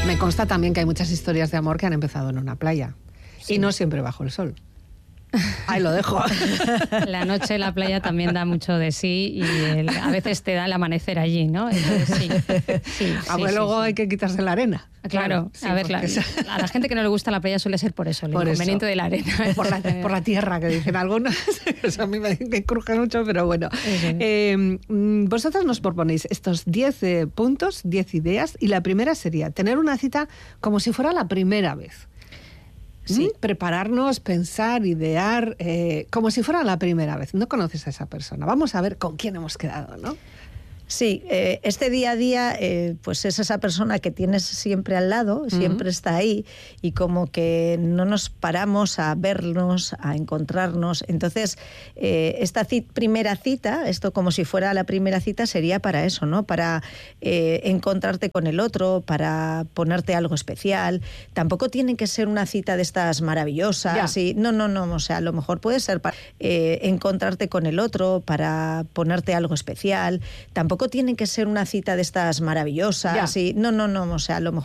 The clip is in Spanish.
Me consta también que hay muchas historias de amor que han empezado en una playa. Sí. Y no siempre bajo el sol. Ahí lo dejo. La noche en la playa también da mucho de sí y a veces te da el amanecer allí, ¿no? Entonces, sí. Luego hay que quitarse la arena. Claro, sí, a ver, a la gente que no le gusta la playa suele ser por eso, el inconveniente de la arena. Por la tierra, que dicen algunos. Eso a mí me cruje mucho, pero bueno. Vosotras nos proponéis estos 10 puntos, 10 ideas, y la primera sería tener una cita como si fuera la primera vez. Sí. Prepararnos, pensar, idear, como si fuera la primera vez. No conoces a esa persona. Vamos a ver con quién hemos quedado, ¿no? Sí, este día a día pues es esa persona que tienes siempre al lado, siempre está ahí, y como que no nos paramos a vernos, a encontrarnos. Entonces, esta primera cita, esto como si fuera la primera cita, sería para eso, ¿no? Para encontrarte con el otro, para ponerte algo especial. Tampoco tiene que ser una cita de estas maravillosas. Y, no, o sea, a lo mejor puede ser para encontrarte con el otro, para ponerte algo especial. Tampoco tiene que ser una cita de estas maravillosas. Y, no, o sea, a lo mejor